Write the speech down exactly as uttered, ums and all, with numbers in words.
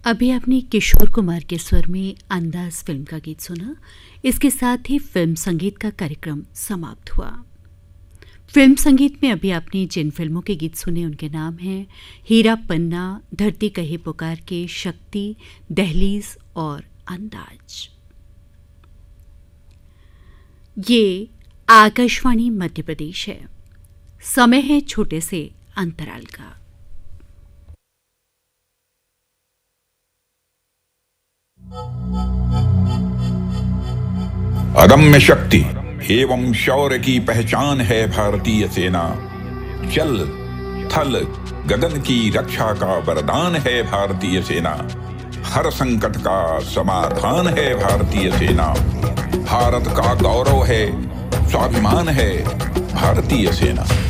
अभी आपने किशोर कुमार के स्वर में अंदाज फिल्म का गीत सुना। इसके साथ ही फिल्म संगीत का कार्यक्रम समाप्त हुआ। फिल्म संगीत में अभी आपने जिन फिल्मों के गीत सुने उनके नाम हैं हीरा पन्ना, धरती कहे पुकार के, शक्ति, दहलीज और अंदाज। ये आकाशवाणी मध्य प्रदेश है। समय है छोटे से अंतराल का। अदम्य शक्ति एवं शौर्य की पहचान है भारतीय सेना। जल, थल, गगन की रक्षा का वरदान है भारतीय सेना। हर संकट का समाधान है भारतीय सेना। भारत का गौरव है, स्वाभिमान है भारतीय सेना।